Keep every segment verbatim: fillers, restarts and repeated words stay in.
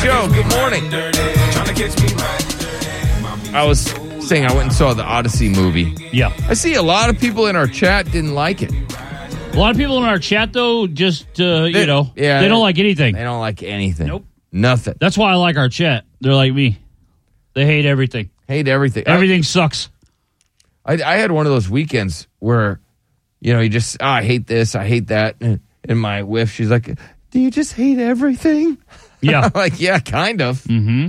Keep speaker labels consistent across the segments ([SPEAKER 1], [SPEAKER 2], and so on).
[SPEAKER 1] show. Good morning. I was saying I went and saw the Odyssey movie.
[SPEAKER 2] Yeah.
[SPEAKER 1] I see a lot of people in our chat didn't like it.
[SPEAKER 2] A lot of people in our chat, though, just, uh,
[SPEAKER 1] They-
[SPEAKER 2] you know,
[SPEAKER 1] yeah,
[SPEAKER 2] they don't like anything.
[SPEAKER 1] They don't like anything.
[SPEAKER 2] Nope.
[SPEAKER 1] Nothing.
[SPEAKER 2] That's why I like our chat. They're like me. They hate everything.
[SPEAKER 1] Hate everything.
[SPEAKER 2] Everything sucks.
[SPEAKER 1] I, I had one of those weekends where, you know, you just, oh, I hate this, I hate that. And, and my wife, she's like, do you just hate everything?
[SPEAKER 2] Yeah.
[SPEAKER 1] I'm like, yeah, kind of.
[SPEAKER 2] Mm-hmm.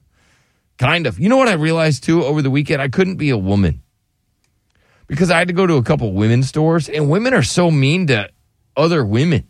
[SPEAKER 1] Kind of. You know what I realized, too, over the weekend? I couldn't be a woman. Because I had to go to a couple women's stores, and women are so mean to other women.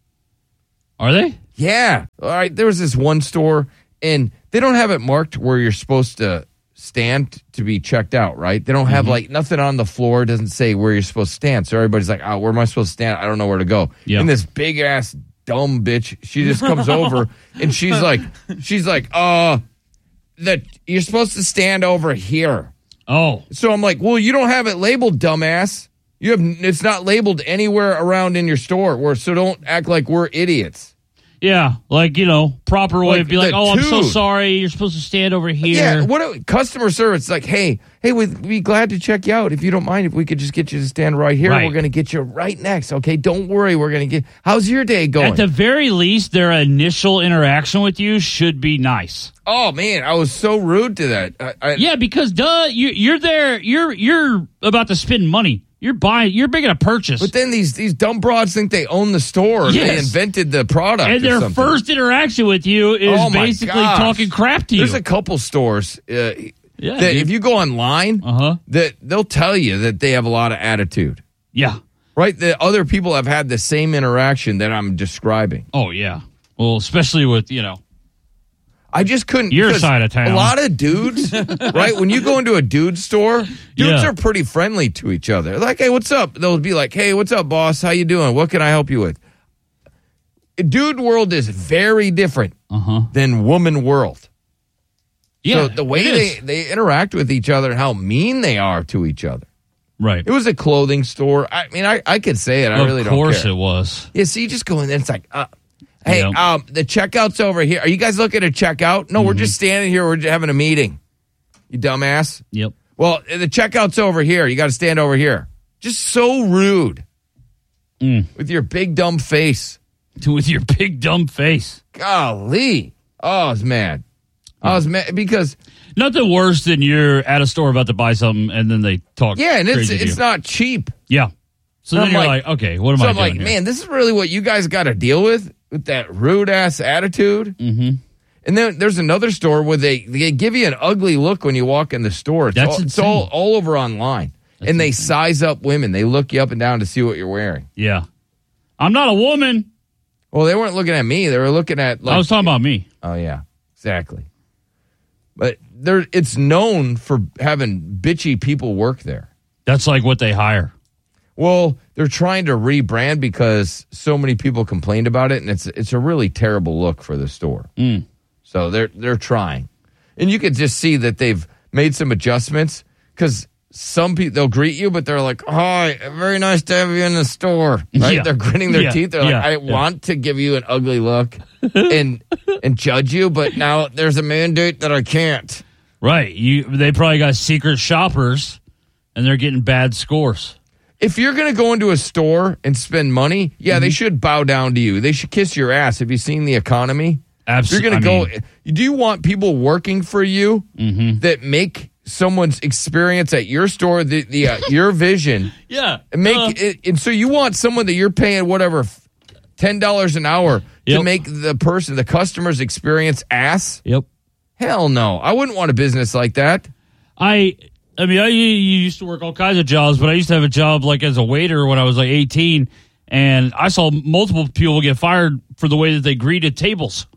[SPEAKER 2] Are they?
[SPEAKER 1] Yeah. All right, there was this one store, and they don't have it marked where you're supposed to stand to be checked out, right? They don't have, mm-hmm. like, nothing on the floor. It doesn't say where you're supposed to stand. So everybody's like, oh, where am I supposed to stand? I don't know where to go.
[SPEAKER 2] Yeah.
[SPEAKER 1] And this big-ass dumb bitch, she just comes over, and she's like, she's like, uh, that you're supposed to stand over here.
[SPEAKER 2] Oh.
[SPEAKER 1] So I'm like, well, you don't have it labeled, dumbass. You have it's not labeled anywhere around in your store. Where so don't act like we're idiots.
[SPEAKER 2] Yeah, like, you know, proper way
[SPEAKER 1] Like
[SPEAKER 2] to be like,
[SPEAKER 1] the
[SPEAKER 2] oh, I'm so
[SPEAKER 1] dude.
[SPEAKER 2] sorry. You're supposed to stand over here.
[SPEAKER 1] Yeah, what a, customer service like, hey, hey, we'd be glad to check you out if you don't mind. If we could just get you to stand right here,
[SPEAKER 2] Right.
[SPEAKER 1] we're going to get you right next. Okay, don't worry, we're going to get. How's your day going?
[SPEAKER 2] At the very least, their initial interaction with you should be nice.
[SPEAKER 1] Oh man, I was so rude to that. I, I,
[SPEAKER 2] Yeah, because duh, you, you're there. You're you're about to spend money. You're buying. You're making a purchase.
[SPEAKER 1] But then these these dumb broads think they own the store.
[SPEAKER 2] Yes.
[SPEAKER 1] They invented the product.
[SPEAKER 2] and
[SPEAKER 1] or
[SPEAKER 2] their
[SPEAKER 1] something.
[SPEAKER 2] first interaction with you is
[SPEAKER 1] Oh, my
[SPEAKER 2] basically
[SPEAKER 1] gosh.
[SPEAKER 2] talking crap to you.
[SPEAKER 1] There's a couple stores. Uh,
[SPEAKER 2] Yeah,
[SPEAKER 1] that
[SPEAKER 2] dude.
[SPEAKER 1] if you go online,
[SPEAKER 2] Uh-huh.
[SPEAKER 1] that they'll tell you that they have a lot of attitude.
[SPEAKER 2] Yeah.
[SPEAKER 1] Right? The other people have had the same interaction that I'm describing.
[SPEAKER 2] Oh yeah. Well, especially with you know.
[SPEAKER 1] I just couldn't.
[SPEAKER 2] Your
[SPEAKER 1] because
[SPEAKER 2] side of town.
[SPEAKER 1] A lot of dudes, right? When you go into a dude store, dudes
[SPEAKER 2] Yeah.
[SPEAKER 1] are pretty friendly to each other. Like, hey, what's up? They'll be like, hey, what's up, boss? How you doing? What can I help you with? Dude world is very different
[SPEAKER 2] Uh-huh.
[SPEAKER 1] than woman world.
[SPEAKER 2] Yeah.
[SPEAKER 1] So the way
[SPEAKER 2] it
[SPEAKER 1] they,
[SPEAKER 2] is.
[SPEAKER 1] they interact with each other and how mean they are to each other.
[SPEAKER 2] Right.
[SPEAKER 1] It was a clothing store. I mean, I, I could say it. I
[SPEAKER 2] of
[SPEAKER 1] really don't
[SPEAKER 2] course
[SPEAKER 1] care.
[SPEAKER 2] it was.
[SPEAKER 1] Yeah, so you just go in there. It's like, uh, hey,
[SPEAKER 2] Yep.
[SPEAKER 1] um, the checkout's over here. Are you guys looking to check out? No, we're
[SPEAKER 2] Mm-hmm.
[SPEAKER 1] just standing here. We're just having a meeting. You dumbass.
[SPEAKER 2] Yep.
[SPEAKER 1] Well, the checkout's over here. You got to stand over here. Just so rude
[SPEAKER 2] Mm.
[SPEAKER 1] with your big dumb face.
[SPEAKER 2] With your big dumb face.
[SPEAKER 1] Golly. Oh, I was mad. I was mad because,
[SPEAKER 2] Nothing worse than you're at a store about to buy something and then they talk.
[SPEAKER 1] yeah, and it's
[SPEAKER 2] crazy to
[SPEAKER 1] it's
[SPEAKER 2] you.
[SPEAKER 1] not cheap.
[SPEAKER 2] Yeah. So then
[SPEAKER 1] I'm
[SPEAKER 2] you're
[SPEAKER 1] like-
[SPEAKER 2] like, okay, what am
[SPEAKER 1] So
[SPEAKER 2] I
[SPEAKER 1] I'm
[SPEAKER 2] doing
[SPEAKER 1] like,
[SPEAKER 2] here?
[SPEAKER 1] man, this is really what you guys got to deal with, with that rude ass attitude.
[SPEAKER 2] Mm-hmm.
[SPEAKER 1] And then there's another store where they, they give you an ugly look when you walk in the store. It's,
[SPEAKER 2] That's
[SPEAKER 1] all, it's
[SPEAKER 2] insane.
[SPEAKER 1] all, all over online. and they size up women. They look you up and down to see what you're wearing.
[SPEAKER 2] Yeah. I'm not a woman.
[SPEAKER 1] Well, they weren't looking at me. They were looking at like,
[SPEAKER 2] I was talking about me.
[SPEAKER 1] Oh, yeah, exactly. But there, it's known for having bitchy people work there.
[SPEAKER 2] That's like what they hire.
[SPEAKER 1] Well, they're trying to rebrand because so many people complained about it, and it's it's a really terrible look for the store.
[SPEAKER 2] Mm.
[SPEAKER 1] So they're they're trying, and you could just see that they've made some adjustments because some people they'll greet you, but they're like, "Hi, very nice to have you in the store." Right?
[SPEAKER 2] Yeah.
[SPEAKER 1] They're gritting their
[SPEAKER 2] Yeah.
[SPEAKER 1] teeth. They're
[SPEAKER 2] Yeah.
[SPEAKER 1] like, "I
[SPEAKER 2] Yeah.
[SPEAKER 1] want to give you an ugly look and and judge you, but now there's a mandate that I can't."
[SPEAKER 2] Right. You. They probably got secret shoppers, and they're getting bad scores.
[SPEAKER 1] If you're going to go into a store and spend money, yeah,
[SPEAKER 2] Mm-hmm.
[SPEAKER 1] they should bow down to you. They should kiss your ass. Have you seen the economy?
[SPEAKER 2] Absolutely.
[SPEAKER 1] You're going to go. Do you want people working for you
[SPEAKER 2] Mm-hmm.
[SPEAKER 1] that make someone's experience at your store the, the uh, your vision?
[SPEAKER 2] Yeah.
[SPEAKER 1] And make
[SPEAKER 2] Uh,
[SPEAKER 1] it, and so you want someone that you're paying whatever ten dollars an hour
[SPEAKER 2] Yep.
[SPEAKER 1] to make the person, the customer's experience ass?
[SPEAKER 2] Yep.
[SPEAKER 1] Hell no! I wouldn't want a business like that.
[SPEAKER 2] I. I mean, I you used to work all kinds of jobs, but I used to have a job like as a waiter when I was like eighteen, and I saw multiple people get fired for the way that they greeted tables.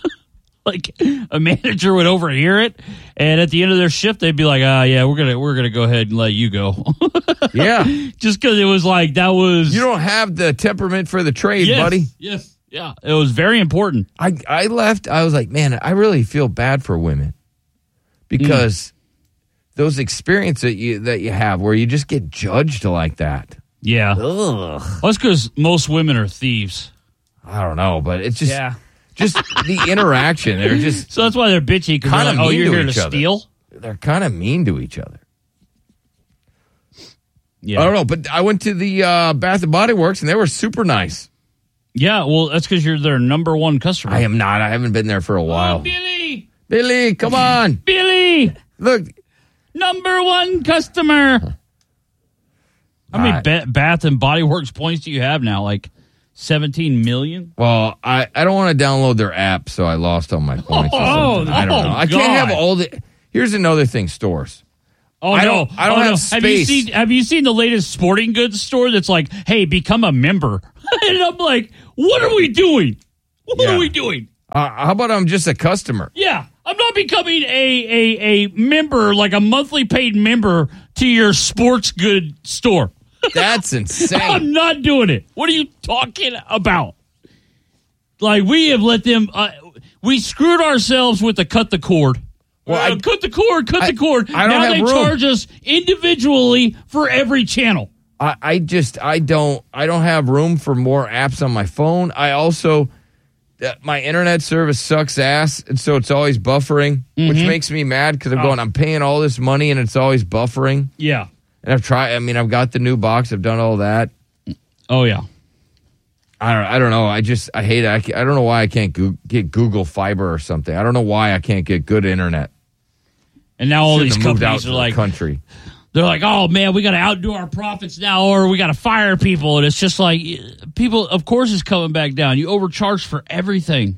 [SPEAKER 2] Like a manager would overhear it, and at the end of their shift, they'd be like, "Ah, yeah, we're gonna we're gonna go ahead and let you go,"
[SPEAKER 1] Yeah,
[SPEAKER 2] just because it was like that was
[SPEAKER 1] you don't have the temperament for the trade,
[SPEAKER 2] yes,
[SPEAKER 1] buddy.
[SPEAKER 2] Yes, yeah, it was very important.
[SPEAKER 1] I I left. I was like, man, I really feel bad for women because
[SPEAKER 2] Mm.
[SPEAKER 1] those experiences that you that you have where you just get judged like that.
[SPEAKER 2] Yeah,
[SPEAKER 1] Ugh.
[SPEAKER 2] well, that's because most women are thieves.
[SPEAKER 1] I don't know, but it's just
[SPEAKER 2] Yeah.
[SPEAKER 1] just the interaction. They're just
[SPEAKER 2] So that's why they're bitchy because they're
[SPEAKER 1] Kinda
[SPEAKER 2] like, oh,
[SPEAKER 1] mean
[SPEAKER 2] you're
[SPEAKER 1] to
[SPEAKER 2] here to
[SPEAKER 1] each other.
[SPEAKER 2] steal?
[SPEAKER 1] they're kind of mean to each other.
[SPEAKER 2] Yeah.
[SPEAKER 1] I don't know, but I went to the uh, Bath and Body Works and they were super nice.
[SPEAKER 2] Yeah, well, that's because you're their number one customer.
[SPEAKER 1] I am not. I haven't been there for a
[SPEAKER 2] Oh,
[SPEAKER 1] while.
[SPEAKER 2] Billy!
[SPEAKER 1] Billy, come on.
[SPEAKER 2] Billy!
[SPEAKER 1] Look,
[SPEAKER 2] Number one customer. How many
[SPEAKER 1] Uh,
[SPEAKER 2] ba- Bath and Body Works points do you have now? Like seventeen million?
[SPEAKER 1] well, I, I don't want to download their app, so I lost all my points. or
[SPEAKER 2] Oh,
[SPEAKER 1] something. I don't
[SPEAKER 2] oh,
[SPEAKER 1] know. I can't have
[SPEAKER 2] God.
[SPEAKER 1] all the. Here's another thing: stores.
[SPEAKER 2] Oh
[SPEAKER 1] I
[SPEAKER 2] no!
[SPEAKER 1] don't- I don't
[SPEAKER 2] oh,
[SPEAKER 1] have
[SPEAKER 2] no. Have you
[SPEAKER 1] space.
[SPEAKER 2] seen Have you seen the latest sporting goods store that's like, "Hey, become a member"? And I'm like, "What are we doing? What
[SPEAKER 1] Yeah.
[SPEAKER 2] are we doing?"
[SPEAKER 1] Uh, how about I'm just a customer?
[SPEAKER 2] Yeah, I'm not becoming a a a member, like a monthly paid member to your sports good store.
[SPEAKER 1] That's insane.
[SPEAKER 2] I'm not doing it. What are you talking about? Like, we have let them. Uh, we screwed ourselves with the cut the cord.
[SPEAKER 1] Well,
[SPEAKER 2] Uh,
[SPEAKER 1] I-
[SPEAKER 2] cut the cord, cut
[SPEAKER 1] I-
[SPEAKER 2] the cord.
[SPEAKER 1] I don't
[SPEAKER 2] now
[SPEAKER 1] have
[SPEAKER 2] they
[SPEAKER 1] room.
[SPEAKER 2] charge us individually for every channel.
[SPEAKER 1] I, I just I don't I don't have room for more apps on my phone. I also uh, my internet service sucks ass, and so it's always buffering, which makes me mad because I'm
[SPEAKER 2] Oh.
[SPEAKER 1] going. I'm paying all this money, and it's always buffering.
[SPEAKER 2] Yeah.
[SPEAKER 1] And I've tried. I mean, I've got the new box. I've done all that.
[SPEAKER 2] Oh yeah.
[SPEAKER 1] I don't. I don't know. I just I hate it. I, ca- I don't know why I can't go, get Google Fiber or something. I don't know why I can't get good internet.
[SPEAKER 2] And now all
[SPEAKER 1] Shouldn't
[SPEAKER 2] these
[SPEAKER 1] have moved out
[SPEAKER 2] companies
[SPEAKER 1] to
[SPEAKER 2] are
[SPEAKER 1] the
[SPEAKER 2] like,
[SPEAKER 1] country.
[SPEAKER 2] they're like, oh man, we got to outdo our profits now, or we got to fire people. And it's just like, people, of course, is coming back down. You overcharge for everything.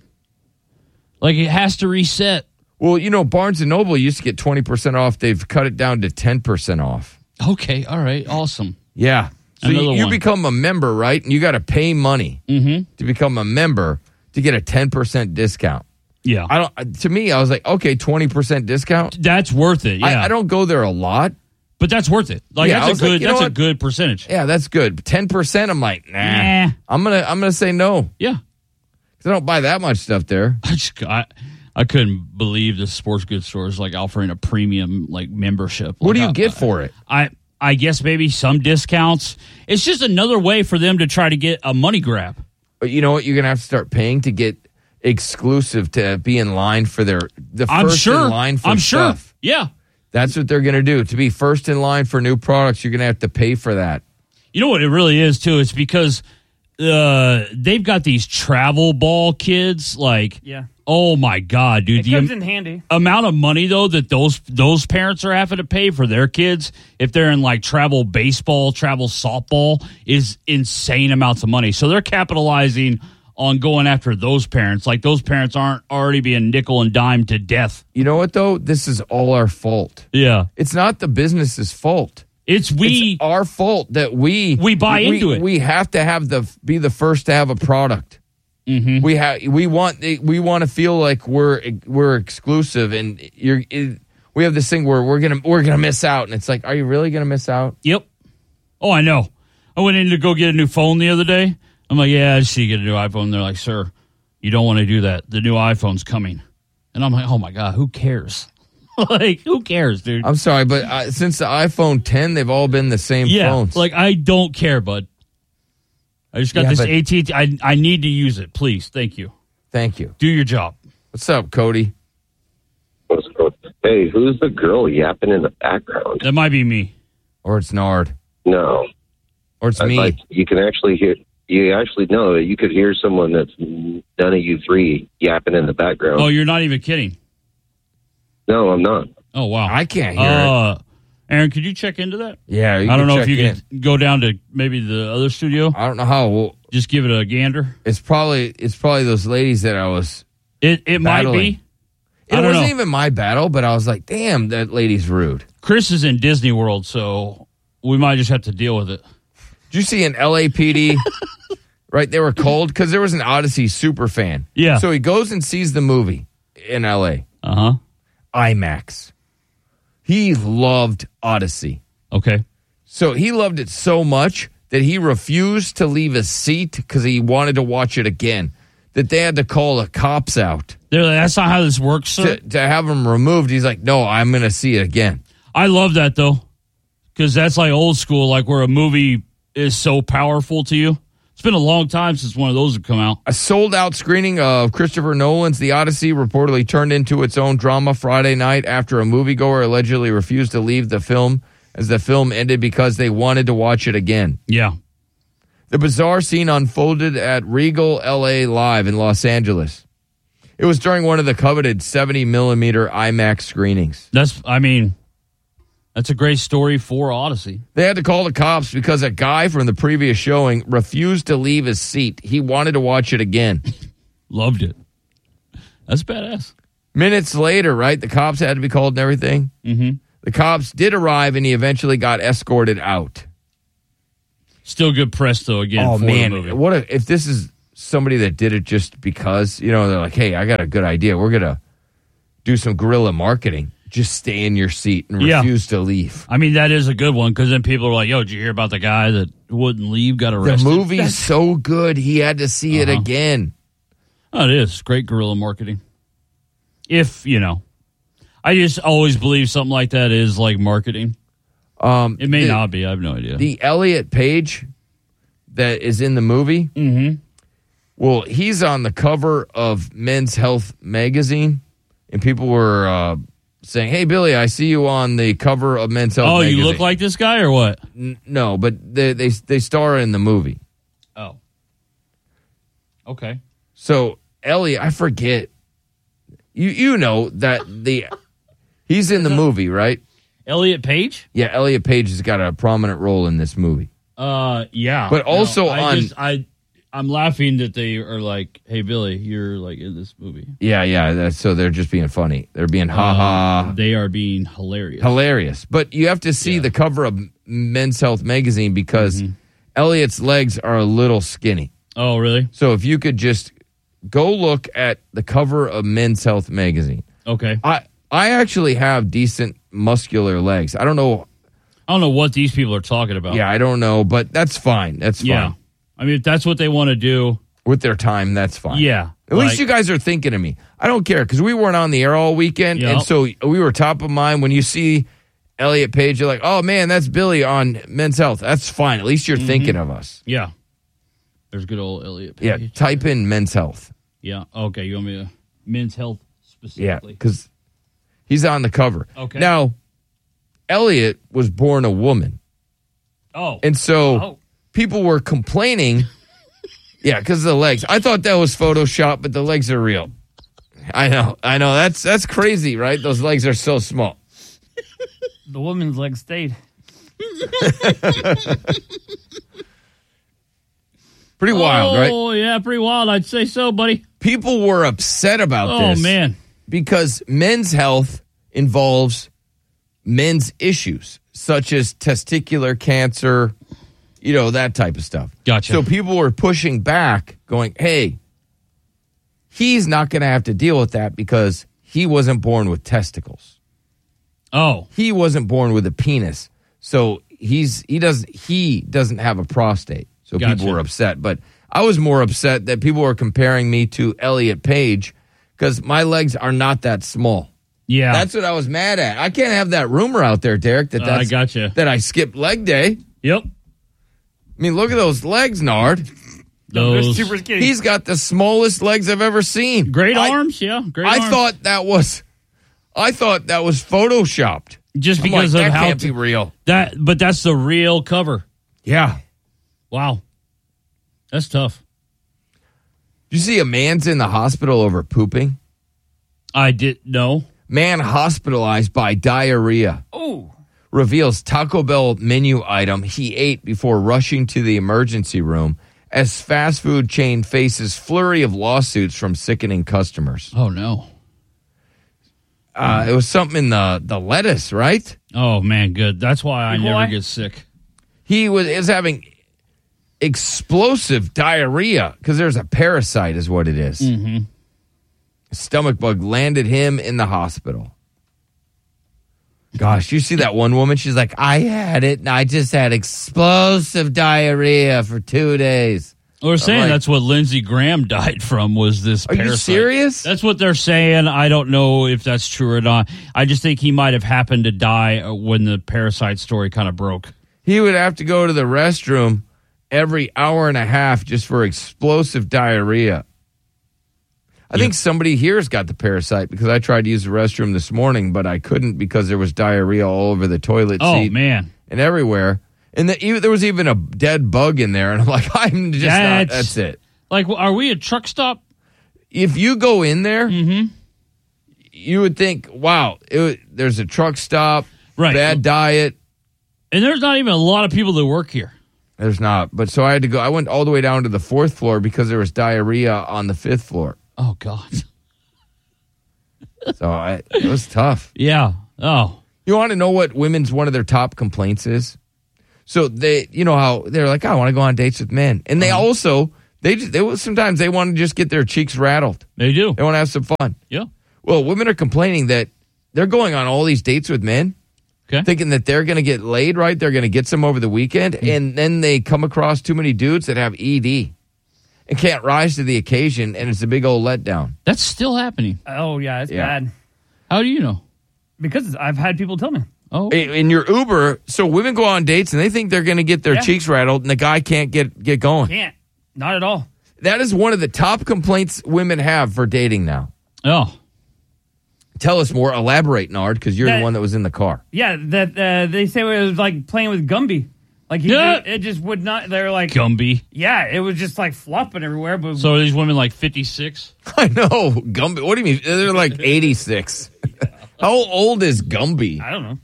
[SPEAKER 2] Like, it has to reset.
[SPEAKER 1] Well, you know, Barnes and Noble used to get twenty percent off. They've cut it down to ten percent off.
[SPEAKER 2] Okay, all right, awesome.
[SPEAKER 1] Yeah. So you,
[SPEAKER 2] Another
[SPEAKER 1] you
[SPEAKER 2] one.
[SPEAKER 1] become a member, right? And you got to pay money
[SPEAKER 2] Mm-hmm.
[SPEAKER 1] to become a member to get a ten percent discount.
[SPEAKER 2] Yeah,
[SPEAKER 1] I don't. To me, I was like, okay, twenty percent discount.
[SPEAKER 2] that's worth it. Yeah,
[SPEAKER 1] I, I don't go there a lot.
[SPEAKER 2] but that's worth it. Like,
[SPEAKER 1] Yeah, I
[SPEAKER 2] that's
[SPEAKER 1] was
[SPEAKER 2] a
[SPEAKER 1] like,
[SPEAKER 2] good.
[SPEAKER 1] you know
[SPEAKER 2] that's a
[SPEAKER 1] what?
[SPEAKER 2] good percentage.
[SPEAKER 1] Yeah, that's good. Ten percent. I'm like, nah.
[SPEAKER 2] Nah.
[SPEAKER 1] I'm gonna. I'm gonna say no
[SPEAKER 2] Yeah,
[SPEAKER 1] because I don't buy that much stuff there.
[SPEAKER 2] I just I, I couldn't believe the sports goods stores like offering a premium like membership.
[SPEAKER 1] What
[SPEAKER 2] Like,
[SPEAKER 1] do you
[SPEAKER 2] I-
[SPEAKER 1] get for it?
[SPEAKER 2] I I guess maybe some discounts. It's just another way for them to try to get a money grab.
[SPEAKER 1] But you know what? You're gonna have to start paying to get exclusive to be in line for their the
[SPEAKER 2] I'm
[SPEAKER 1] first
[SPEAKER 2] sure.
[SPEAKER 1] in line for
[SPEAKER 2] I'm sure.
[SPEAKER 1] stuff.
[SPEAKER 2] Yeah.
[SPEAKER 1] That's what they're gonna do. To be first in line for new products, you're gonna have to pay for that.
[SPEAKER 2] You know what it really is too? It's because uh, they've got these travel ball kids. Like,
[SPEAKER 3] Yeah.
[SPEAKER 2] oh my god, dude!
[SPEAKER 3] It
[SPEAKER 2] The
[SPEAKER 3] comes
[SPEAKER 2] am-
[SPEAKER 3] in handy.
[SPEAKER 2] amount of money though that those those parents are having to pay for their kids if they're in like travel baseball, travel softball is insane amounts of money. So they're capitalizing on going after those parents. Like, those parents aren't already being nickel and dime to death.
[SPEAKER 1] You know what though? This is all our fault.
[SPEAKER 2] Yeah,
[SPEAKER 1] It's not the business's fault.
[SPEAKER 2] it's we.
[SPEAKER 1] It's our fault that we
[SPEAKER 2] We buy
[SPEAKER 1] we,
[SPEAKER 2] into it.
[SPEAKER 1] We have to have the be the first to have a product.
[SPEAKER 2] Mm-hmm.
[SPEAKER 1] We have we want we want to feel like we're we're exclusive, and you're it, we have this thing where we're gonna we're gonna miss out, and it's like, are you really gonna miss out?
[SPEAKER 2] Yep. Oh, I know. I went in to go get a new phone the other day. I'm like, yeah, I just see you get a new iPhone. They're like, sir, you don't want to do that. The new iPhone's coming. And I'm like, oh my God, who cares? Like, who cares, dude?
[SPEAKER 1] I'm sorry, but uh, since the iPhone ten, they've all been the same
[SPEAKER 2] yeah,
[SPEAKER 1] phones.
[SPEAKER 2] like, I don't care, bud. I just got
[SPEAKER 1] Yeah,
[SPEAKER 2] this
[SPEAKER 1] but-
[SPEAKER 2] A T and T. I, I need to use it. Please. Thank you.
[SPEAKER 1] Thank you.
[SPEAKER 2] Do your job.
[SPEAKER 1] What's up, Cody?
[SPEAKER 4] What's going- Hey, who's the girl yapping in the background?
[SPEAKER 2] That might be me.
[SPEAKER 1] Or it's Nard,
[SPEAKER 4] No,
[SPEAKER 1] or it's
[SPEAKER 4] I-
[SPEAKER 1] me.
[SPEAKER 4] like you can actually hear. You actually know you could hear someone that's none of you three yapping in the background.
[SPEAKER 2] Oh, you're not even kidding.
[SPEAKER 4] No, I'm not.
[SPEAKER 2] Oh, wow.
[SPEAKER 1] I can't hear it.
[SPEAKER 2] uh, Aaron, could you check into that?
[SPEAKER 1] Yeah, you
[SPEAKER 2] I don't
[SPEAKER 1] can
[SPEAKER 2] know if
[SPEAKER 1] check
[SPEAKER 2] you
[SPEAKER 1] in.
[SPEAKER 2] could go down to maybe the other studio.
[SPEAKER 1] I don't know how. Well,
[SPEAKER 2] Just give it a gander.
[SPEAKER 1] it's probably it's probably those ladies that I was.
[SPEAKER 2] It it might
[SPEAKER 1] Battling.
[SPEAKER 2] be.
[SPEAKER 1] It
[SPEAKER 2] I don't
[SPEAKER 1] wasn't
[SPEAKER 2] know.
[SPEAKER 1] even my battle, but I was like, damn, that lady's rude.
[SPEAKER 2] Chris is in Disney World, so we might just have to deal with it.
[SPEAKER 1] Did you see an L A P D? Right, they were cold because there was an Odyssey super fan.
[SPEAKER 2] Yeah.
[SPEAKER 1] So he goes and sees the movie in L A.
[SPEAKER 2] Uh huh.
[SPEAKER 1] IMAX. He loved Odyssey.
[SPEAKER 2] Okay.
[SPEAKER 1] So he loved it so much that he refused to leave his seat because he wanted to watch it again. That they had to call the cops out
[SPEAKER 2] They're like, that's not how this works, sir.
[SPEAKER 1] to, to have him removed. He's like, no, I'm going to see it again.
[SPEAKER 2] I love that though, because that's like old school, like where a movie is so powerful to you. It's been a long time since one of those have come out.
[SPEAKER 1] A sold-out screening of Christopher Nolan's The Odyssey reportedly turned into its own drama Friday night after a moviegoer allegedly refused to leave the film as the film ended because they wanted to watch it again.
[SPEAKER 2] Yeah.
[SPEAKER 1] The bizarre scene unfolded at Regal L A Live in Los Angeles. It was during one of the coveted seventy millimeter IMAX screenings.
[SPEAKER 2] That's, I mean, that's a great story for Odyssey.
[SPEAKER 1] They had to call the cops because a guy from the previous showing refused to leave his seat. He wanted to watch it again.
[SPEAKER 2] Loved it. That's badass.
[SPEAKER 1] Minutes later, right, the cops had to be called and everything.
[SPEAKER 2] Mm-hmm.
[SPEAKER 1] The cops did arrive, and he eventually got escorted out.
[SPEAKER 2] Still good press, though, again,
[SPEAKER 1] Oh,
[SPEAKER 2] for
[SPEAKER 1] man.
[SPEAKER 2] the movie.
[SPEAKER 1] What a, if this is somebody that did it just because, you know, they're like, hey, I got a good idea. We're going to do some guerrilla marketing. Just stay in your seat and
[SPEAKER 2] Yeah.
[SPEAKER 1] refuse to leave.
[SPEAKER 2] I mean, that is a good one, because then people are like, yo, did you hear about the guy that wouldn't leave, got
[SPEAKER 1] The
[SPEAKER 2] arrested?
[SPEAKER 1] movie's so good, he had to see it
[SPEAKER 2] Uh-huh.
[SPEAKER 1] again.
[SPEAKER 2] Oh, it is. Great guerrilla marketing. If, you know. I just always believe something like that is like marketing.
[SPEAKER 1] Um,
[SPEAKER 2] It may
[SPEAKER 1] the,
[SPEAKER 2] not be. I have no idea.
[SPEAKER 1] The Elliot Page that is in the movie,
[SPEAKER 2] mm-hmm.
[SPEAKER 1] well, he's on the cover of Men's Health magazine, and people were uh, saying, hey, Billy, I see you on the cover of Men's Health
[SPEAKER 2] Oh,
[SPEAKER 1] magazine.
[SPEAKER 2] you look like this guy or what?
[SPEAKER 1] N- no, but they, they, they star in the movie.
[SPEAKER 2] Oh. Okay.
[SPEAKER 1] So, Elliot, I forget. You you know that the he's in the movie, right?
[SPEAKER 2] Elliot Page?
[SPEAKER 1] Yeah, Elliot Page has got a prominent role in this movie.
[SPEAKER 2] Uh, yeah.
[SPEAKER 1] But also
[SPEAKER 2] No, I
[SPEAKER 1] on-
[SPEAKER 2] just, I, I'm laughing that they are like, hey, Billy, you're like in this movie.
[SPEAKER 1] Yeah, yeah. That's, so they're just being funny. They're being ha ha.
[SPEAKER 2] Uh, they are being hilarious.
[SPEAKER 1] Hilarious. But you have to see
[SPEAKER 2] Yeah.
[SPEAKER 1] the cover of Men's Health magazine because Elliot's legs are a little skinny.
[SPEAKER 2] Oh, really?
[SPEAKER 1] So if you could just go look at the cover of Men's Health magazine.
[SPEAKER 2] Okay.
[SPEAKER 1] I I actually have decent muscular legs. I don't know.
[SPEAKER 2] I don't know what these people are talking about.
[SPEAKER 1] Yeah, I don't know, but that's fine. That's fine.
[SPEAKER 2] Yeah. I mean, if that's what they want to do,
[SPEAKER 1] With their time, that's fine.
[SPEAKER 2] yeah.
[SPEAKER 1] At
[SPEAKER 2] like-
[SPEAKER 1] least you guys are thinking of me. I don't care because we weren't on the air all weekend,
[SPEAKER 2] Yep.
[SPEAKER 1] and so we were top of mind. When you see Elliot Page, you're like, "Oh man, that's Billy on Men's Health." That's fine. At least you're
[SPEAKER 2] Mm-hmm.
[SPEAKER 1] thinking of us.
[SPEAKER 2] Yeah. There's good old Elliot
[SPEAKER 1] Yeah,
[SPEAKER 2] Page.
[SPEAKER 1] type in Men's Health.
[SPEAKER 2] Yeah. Okay. You want me to Men's Health
[SPEAKER 1] Yeah,
[SPEAKER 2] specifically?
[SPEAKER 1] because he's on the cover.
[SPEAKER 2] Okay.
[SPEAKER 1] Now, Elliot was born a woman,
[SPEAKER 2] Oh.
[SPEAKER 1] and so
[SPEAKER 2] Oh.
[SPEAKER 1] people were complaining. Yeah, because of the legs. I thought that was Photoshop, but the legs are real. I know, I know. That's that's crazy, right? Those legs are so small.
[SPEAKER 3] The woman's leg stayed.
[SPEAKER 1] Pretty wild, right?
[SPEAKER 2] Oh, yeah, pretty wild. I'd say so, buddy.
[SPEAKER 1] People were upset about
[SPEAKER 2] Oh,
[SPEAKER 1] this.
[SPEAKER 2] man.
[SPEAKER 1] Because Men's Health involves men's issues, such as testicular cancer, you know, that type of stuff.
[SPEAKER 2] Gotcha.
[SPEAKER 1] So people were pushing back, going, hey, he's not going to have to deal with that because he wasn't born with testicles.
[SPEAKER 2] Oh.
[SPEAKER 1] He wasn't born with a penis. So he's he doesn't he doesn't have a prostate. So
[SPEAKER 2] Gotcha.
[SPEAKER 1] people were upset. But I was more upset that people were comparing me to Elliot Page because my legs are not that small.
[SPEAKER 2] Yeah.
[SPEAKER 1] That's what I was mad at. I can't have that rumor out there, Derek, that
[SPEAKER 2] Uh,
[SPEAKER 1] that's,
[SPEAKER 2] I gotcha.
[SPEAKER 1] that I skipped leg day.
[SPEAKER 2] Yep.
[SPEAKER 1] I mean, look at those legs, Nard.
[SPEAKER 2] Those
[SPEAKER 3] They're super skinny.
[SPEAKER 1] He's got the smallest legs I've ever seen.
[SPEAKER 2] great
[SPEAKER 1] I,
[SPEAKER 2] arms. Yeah. Great
[SPEAKER 1] I
[SPEAKER 2] arms.
[SPEAKER 1] thought that was I thought that was photoshopped.
[SPEAKER 2] Just
[SPEAKER 1] I'm
[SPEAKER 2] because
[SPEAKER 1] like,
[SPEAKER 2] of
[SPEAKER 1] that
[SPEAKER 2] how
[SPEAKER 1] can't
[SPEAKER 2] t-
[SPEAKER 1] be real.
[SPEAKER 2] that, but that's the real cover.
[SPEAKER 1] Yeah.
[SPEAKER 2] Wow. That's tough.
[SPEAKER 1] You see a man's in the hospital over pooping?
[SPEAKER 2] I did know.
[SPEAKER 1] Man hospitalized by diarrhea.
[SPEAKER 3] Oh,
[SPEAKER 1] Reveals Taco Bell menu item he ate before rushing to the emergency room as fast food chain faces flurry of lawsuits from sickening customers.
[SPEAKER 2] Oh no.
[SPEAKER 1] Uh, it was something in the, the lettuce, right?
[SPEAKER 2] Oh man, good. That's why I
[SPEAKER 3] Big
[SPEAKER 2] never
[SPEAKER 3] boy.
[SPEAKER 2] get sick.
[SPEAKER 1] He was is having explosive diarrhea because there's a parasite is what it is.
[SPEAKER 2] Mm-hmm.
[SPEAKER 1] A stomach bug landed him in the hospital. Gosh, you see that one woman? She's like, I had it and I just had explosive diarrhea for two days.
[SPEAKER 2] Well, they're saying
[SPEAKER 1] like-
[SPEAKER 2] that's what Lindsey Graham died from was this
[SPEAKER 1] Are you
[SPEAKER 2] parasite.
[SPEAKER 1] serious?
[SPEAKER 2] That's what they're saying. I don't know if that's true or not. I just think he might have happened to die uh, when the parasite story kind of broke.
[SPEAKER 1] He would have to go to the restroom every hour and a half just for explosive diarrhea. I think somebody here has got the parasite because I tried to use the restroom this morning, but I couldn't because there was diarrhea all over the toilet
[SPEAKER 2] Oh,
[SPEAKER 1] seat
[SPEAKER 2] man.
[SPEAKER 1] and everywhere. And the, even, there was even a dead bug in there. And I'm like, I'm just
[SPEAKER 2] That's-
[SPEAKER 1] not, that's it.
[SPEAKER 2] Like, are we a truck stop?
[SPEAKER 1] If you go in there,
[SPEAKER 2] Mm-hmm.
[SPEAKER 1] you would think, wow, it, would- there's a truck stop,
[SPEAKER 2] Right.
[SPEAKER 1] bad diet.
[SPEAKER 2] And there's not even a lot of people that work here.
[SPEAKER 1] There's not. But so I had to go. I went all the way down to the fourth floor because there was diarrhea on the fifth floor.
[SPEAKER 2] Oh, God.
[SPEAKER 1] So I, it was tough.
[SPEAKER 2] Yeah. Oh.
[SPEAKER 1] You want to know what women's one of their top complaints is? So they, you know how they're like, I want to go on dates with men, and they
[SPEAKER 2] Uh-huh.
[SPEAKER 1] also they just, they sometimes they want to just get their cheeks rattled.
[SPEAKER 2] They do.
[SPEAKER 1] They want to have some fun.
[SPEAKER 2] Yeah.
[SPEAKER 1] Well, women are complaining that they're going on all these dates with men,
[SPEAKER 2] Okay.
[SPEAKER 1] thinking that they're going to get laid, right? They're going to get some over the weekend,
[SPEAKER 2] Hmm.
[SPEAKER 1] and then they come across too many dudes that have E D and can't rise to the occasion, and it's a big old letdown.
[SPEAKER 2] That's still happening.
[SPEAKER 3] Oh, yeah, it's
[SPEAKER 1] Yeah.
[SPEAKER 3] bad.
[SPEAKER 2] How do you know?
[SPEAKER 3] Because I've had people tell me.
[SPEAKER 2] Oh.
[SPEAKER 1] In in your Uber, so women go on dates and they think they're going to get their
[SPEAKER 3] Yeah.
[SPEAKER 1] cheeks rattled, and the guy can't get get going.
[SPEAKER 3] Can't. Not at all.
[SPEAKER 1] That is one of the top complaints women have for dating now.
[SPEAKER 2] Oh.
[SPEAKER 1] Tell us more. Elaborate, Nard, because you're
[SPEAKER 3] That-
[SPEAKER 1] the one that was in the car.
[SPEAKER 3] Yeah, that uh, they say it was like playing with Gumby. Like, he,
[SPEAKER 2] Yeah.
[SPEAKER 3] it just would not. They're like,
[SPEAKER 2] Gumby.
[SPEAKER 3] yeah, it was just like flopping everywhere. But
[SPEAKER 2] So are these women like fifty-six?
[SPEAKER 1] I know. Gumby. What do you mean? They're like eighty-six. How old is Gumby?
[SPEAKER 3] I don't know.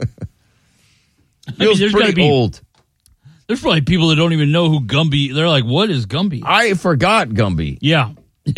[SPEAKER 1] Feels
[SPEAKER 2] there's
[SPEAKER 1] pretty
[SPEAKER 2] gotta be-
[SPEAKER 1] old.
[SPEAKER 2] There's probably people that don't even know who Gumby. They're like, what is Gumby?
[SPEAKER 1] I forgot Gumby.
[SPEAKER 2] Yeah.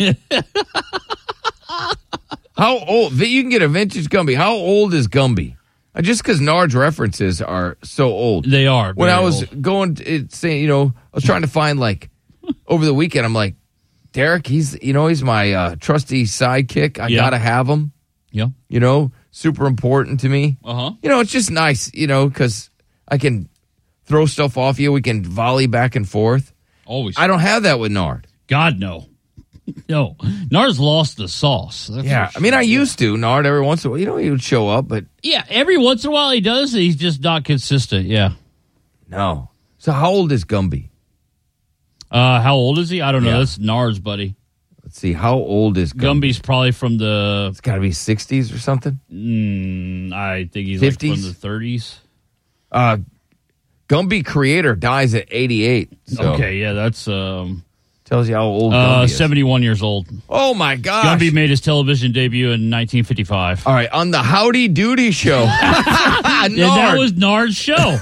[SPEAKER 1] How old? You can get a vintage Gumby. How old is Gumby? Uh, Just because Nard's references are so old.
[SPEAKER 2] They are.
[SPEAKER 1] When
[SPEAKER 2] very
[SPEAKER 1] I was
[SPEAKER 2] old.
[SPEAKER 1] going, to, it, saying, you know, I was trying to find like over the weekend. I'm like, Derek, he's, you know, he's my uh, trusty sidekick. I
[SPEAKER 2] Yeah.
[SPEAKER 1] gotta have him.
[SPEAKER 2] Yeah.
[SPEAKER 1] You know, super important to me.
[SPEAKER 2] Uh huh.
[SPEAKER 1] You know, it's just nice, you know, because I can throw stuff off you. We can volley back and forth.
[SPEAKER 2] Always.
[SPEAKER 1] I don't have that with Nard.
[SPEAKER 2] God, no. No. Nars lost the sauce. That's
[SPEAKER 1] Yeah,
[SPEAKER 2] for
[SPEAKER 1] I mean, I
[SPEAKER 2] sure.
[SPEAKER 1] used to Nard every once in a while. You know, he would show up, but
[SPEAKER 2] Yeah, every once in a while he does. He's just not consistent. Yeah.
[SPEAKER 1] no. So how old is Gumby?
[SPEAKER 2] Uh, how old is he? I don't know.
[SPEAKER 1] Yeah.
[SPEAKER 2] That's Nars, buddy.
[SPEAKER 1] Let's see. How old is Gumby?
[SPEAKER 2] Gumby's probably from the.
[SPEAKER 1] It's got to be sixties or something.
[SPEAKER 2] Mm, I think he's like
[SPEAKER 1] fifties?
[SPEAKER 2] from the thirties.
[SPEAKER 1] Uh, Gumby creator dies at eighty-eight. So
[SPEAKER 2] Okay, yeah, that's um,
[SPEAKER 1] tells you how old
[SPEAKER 2] uh,
[SPEAKER 1] Gumby is.
[SPEAKER 2] seventy-one years old.
[SPEAKER 1] Oh my gosh.
[SPEAKER 2] Gumby made his television debut in nineteen fifty-five.
[SPEAKER 1] All right, on the Howdy Doody show.
[SPEAKER 2] And that
[SPEAKER 1] Nard.
[SPEAKER 2] was Nard's show.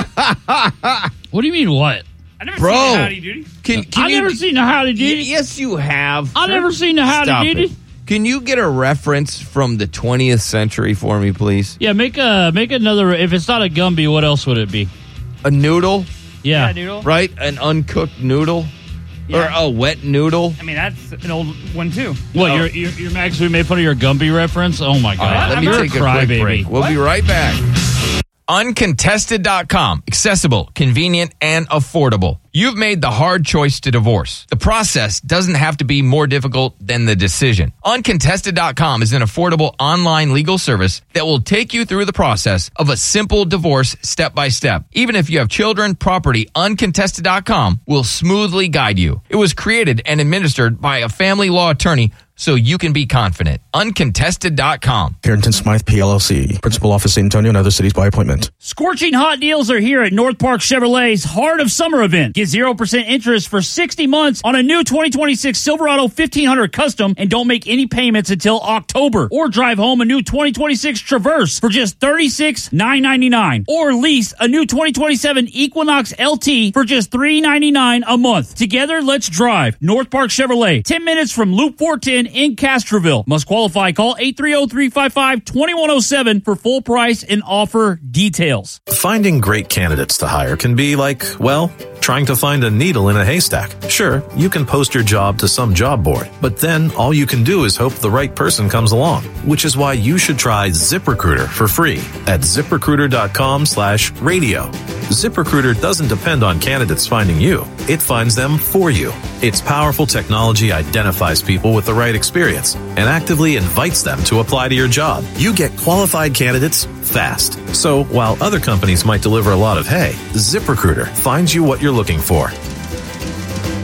[SPEAKER 2] What do you mean, what?
[SPEAKER 3] I never
[SPEAKER 1] Bro.
[SPEAKER 3] seen Howdy Doody.
[SPEAKER 1] Can, can
[SPEAKER 2] I
[SPEAKER 1] you,
[SPEAKER 2] never seen the Howdy
[SPEAKER 1] Y-
[SPEAKER 2] Doody.
[SPEAKER 1] Yes, you have.
[SPEAKER 2] I never seen the Howdy
[SPEAKER 1] Stop
[SPEAKER 2] Doody.
[SPEAKER 1] it. Can you get a reference from the twentieth century for me, please?
[SPEAKER 2] Yeah, make a make another. If it's not a Gumby, what else would it be?
[SPEAKER 1] A noodle,
[SPEAKER 2] Yeah,
[SPEAKER 3] Yeah, noodle.
[SPEAKER 1] right? An uncooked noodle,
[SPEAKER 3] Yeah.
[SPEAKER 1] or a wet noodle.
[SPEAKER 3] I mean, that's an old one too.
[SPEAKER 2] What?
[SPEAKER 1] Oh.
[SPEAKER 2] You're, you're you're Max? We made fun of your Gumby reference. Oh my god!
[SPEAKER 1] All right, let me
[SPEAKER 2] You're
[SPEAKER 1] take a
[SPEAKER 2] crybaby.
[SPEAKER 1] quick break. We'll be right back. Uncontested dot com. Accessible, convenient, and affordable. You've made the hard choice to divorce. The process doesn't have to be more difficult than the decision. Uncontested dot com is an affordable online legal service that will take you through the process of a simple divorce step by step. Even if you have children, property, Uncontested dot com will smoothly guide you. It was created and administered by a family law attorney so you can be confident. Uncontested dot com.
[SPEAKER 5] Harrington Smythe, P L L C. Principal Office, San Antonio, and other cities by appointment.
[SPEAKER 2] Scorching hot deals are here at North Park Chevrolet's Heart of Summer event. Get zero percent interest for sixty months on a new twenty twenty-six Silverado fifteen hundred Custom and don't make any payments until October. Or drive home a new twenty twenty-six Traverse for just thirty-six thousand nine hundred ninety-nine dollars. Or lease a new twenty twenty-seven Equinox L T for just three hundred ninety-nine dollars a month. Together, let's drive. North Park Chevrolet, ten minutes from Loop four ten in Castroville. Must qualify. Call eight three zero, three five five, two one zero seven for full price and offer details.
[SPEAKER 6] Finding great candidates to hire can be like, well, trying to find a needle in a haystack. Sure, you can post your job to some job board, but then all you can do is hope the right person comes along, which is why you should try ZipRecruiter for free at ZipRecruiter.com slash radio. ZipRecruiter doesn't depend on candidates finding you. It finds them for you. Its powerful technology identifies people with the right experience and actively invites them to apply to your job. You get qualified candidates fast. So while other companies might deliver a lot of hay, ZipRecruiter finds you what you're looking for.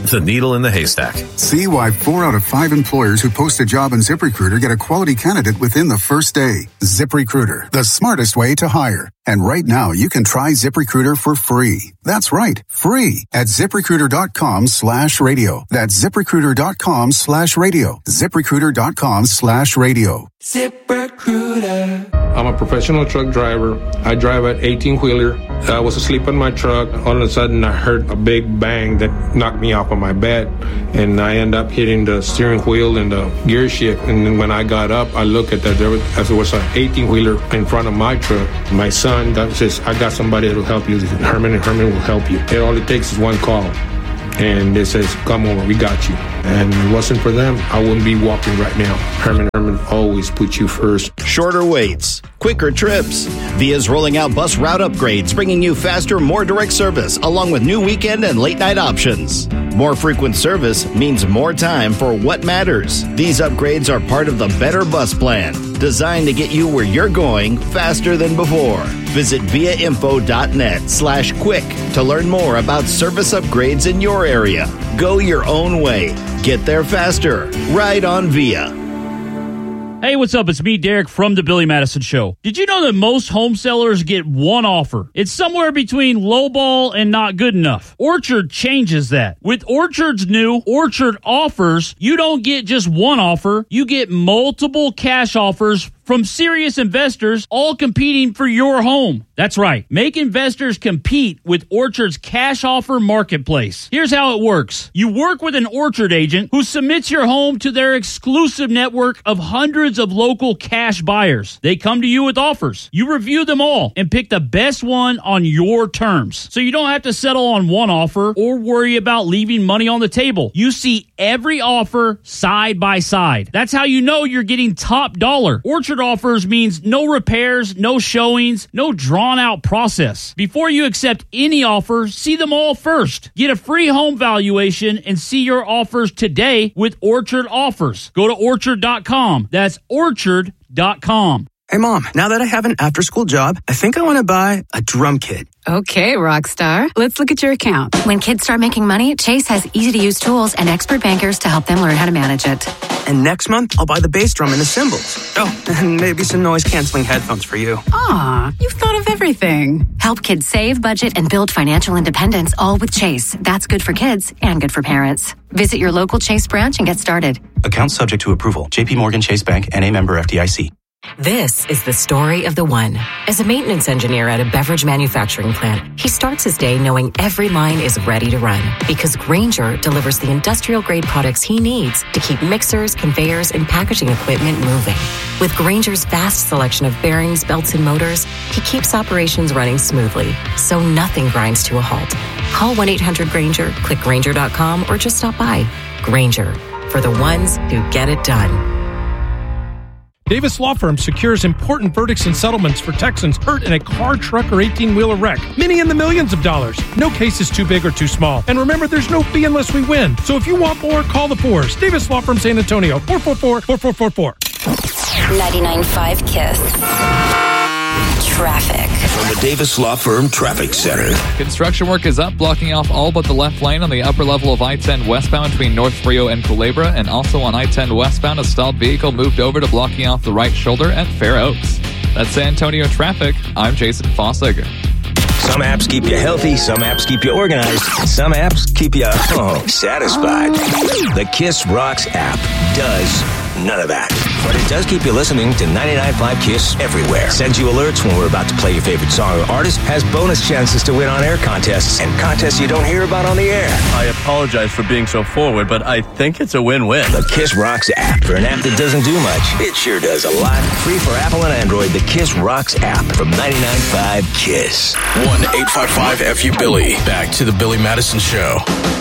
[SPEAKER 6] the needle in the haystack.
[SPEAKER 7] See why four out of five employers who post a job on ZipRecruiter get a quality candidate within the first day. ZipRecruiter, the smartest way to hire. And right now, you can try ZipRecruiter for free. That's right, free at ZipRecruiter.com slash radio. That's ZipRecruiter.com slash radio. ZipRecruiter.com slash radio.
[SPEAKER 8] ZipRecruiter. I'm a professional truck driver. I drive an eighteen-wheeler. I was asleep in my truck. All of a sudden, I heard a big bang that knocked me off of my bed, and I end up hitting the steering wheel and the gear shift. And then when I got up, I looked at that. There was, as there was an eighteen-wheeler in front of my truck. My son that says, "I got somebody that will help you. Herman and Herman will help you." And all it takes is one call. And it says, "Come over, we got you." And if it wasn't for them, I wouldn't be walking right now. Herman Herman always puts you first.
[SPEAKER 9] Shorter waits, quicker trips. Via's rolling out bus route upgrades, bringing you faster, more direct service, along with new weekend and late night options. More frequent service means more time for what matters. These upgrades are part of the Better Bus Plan, designed to get you where you're going faster than before. Visit viainfo.net slash quick to learn more about service upgrades in your area. Go your own way. Get there faster. Ride on Via.
[SPEAKER 2] Hey, what's up? It's me, Derek, from The Billy Madison Show. Did you know that most home sellers get one offer? It's somewhere between lowball and not good enough. Orchard changes that. With Orchard's new Orchard Offers, you don't get just one offer. You get multiple cash offers from serious investors, all competing for your home. That's right. Make investors compete with Orchard's cash offer marketplace. Here's how it works. You work with an Orchard agent who submits your home to their exclusive network of hundreds of local cash buyers. They come to you with offers. You review them all and pick the best one on your terms. So you don't have to settle on one offer or worry about leaving money on the table. You see every offer side by side. That's how you know you're getting top dollar. Orchard Offers means no repairs, no showings, no drawn-out process. Before you accept any offer, see them all first. Get a free home valuation and see your offers today with Orchard Offers. Go to orchard dot com. That's orchard dot com.
[SPEAKER 10] Hey, Mom, now that I have an after-school job, I think I want to buy a drum kit.
[SPEAKER 11] Okay, Rockstar. Let's look at your account. When kids start making money, Chase has easy-to-use tools and expert bankers to help them learn how to manage it.
[SPEAKER 10] And next month, I'll buy the bass drum and the cymbals. Oh, and maybe some noise-canceling headphones for you.
[SPEAKER 11] Aw, you've thought of everything. Help kids save, budget, and build financial independence, all with Chase. That's good for kids and good for parents. Visit your local Chase branch and get started.
[SPEAKER 5] Account subject to approval. J P Morgan Chase Bank, N A member F D I C.
[SPEAKER 12] This is the story of the one. As a maintenance engineer at a beverage manufacturing plant, he starts his day knowing every line is ready to run because Grainger delivers the industrial-grade products he needs to keep mixers, conveyors, and packaging equipment moving. With Grainger's vast selection of bearings, belts, and motors, he keeps operations running smoothly, so nothing grinds to a halt. Call one eight hundred Grainger, click Grainger dot com, or just stop by. Grainger, for the ones who get it done.
[SPEAKER 13] Davis Law Firm secures important verdicts and settlements for Texans hurt in a car, truck, or eighteen-wheeler wreck. Many in the millions of dollars. No case is too big or too small. And remember, there's no fee unless we win. So if you want more, call the Fours. Davis Law Firm San Antonio, four four four, four four four four.
[SPEAKER 14] ninety-nine point five KISS. Traffic.
[SPEAKER 15] From the Davis Law Firm Traffic Center.
[SPEAKER 16] Construction work is up, blocking off all but the left lane on the upper level of I ten westbound between North Frio and Culebra, and also on I ten westbound, a stalled vehicle moved over to blocking off the right shoulder at Fair Oaks. That's San Antonio traffic. I'm Jason Fossiger.
[SPEAKER 15] Some apps keep you healthy, some apps keep you organized, some apps keep you oh, satisfied. The KISS Rocks app does none of that. But it does keep you listening to ninety-nine point five KISS everywhere. Sends you alerts when we're about to play your favorite song or artist, has bonus chances to win on-air contests, and contests you don't hear about on the air.
[SPEAKER 17] I apologize for being so forward, but I think it's a win-win.
[SPEAKER 15] The KISS Rocks app. For an app that doesn't do much, it sure does a lot. Free for Apple and Android, the KISS Rocks app from ninety-nine point five KISS.
[SPEAKER 18] one eight five five F U Billy. Back to the Billy Madison Show.